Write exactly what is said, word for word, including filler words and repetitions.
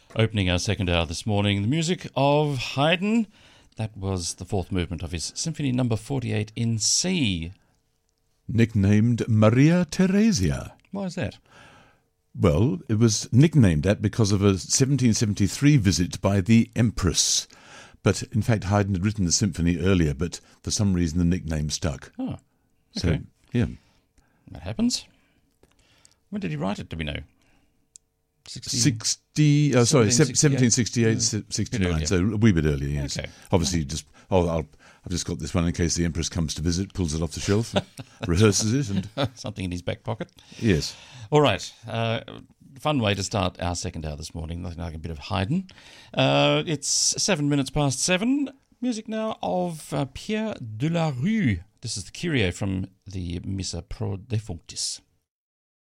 Opening our second hour this morning, the music of Haydn. That was the fourth movement of his Symphony Number forty-eight in C. Nicknamed Maria Theresia. Why is that? Well, it was nicknamed that because of a seventeen seventy-three visit by the Empress. But in fact, Haydn had written the symphony earlier, but for some reason the nickname stuck. Oh, okay. So, yeah. That happens. When did he write it, do we know? sixty, sixty uh, sorry, seventeen sixty-eight, sixty-nine, so a wee bit earlier, yes. Okay. Obviously, just oh, I'll, I've just got this one in case the Empress comes to visit, pulls it off the shelf, rehearses it. and Something in his back pocket. Yes. All right. Uh, fun way to start our second hour this morning, nothing like a bit of Haydn. Uh, it's seven minutes past seven. Music now of uh, Pierre Delarue. This is the Kyrie from the Missa Pro Defunctis.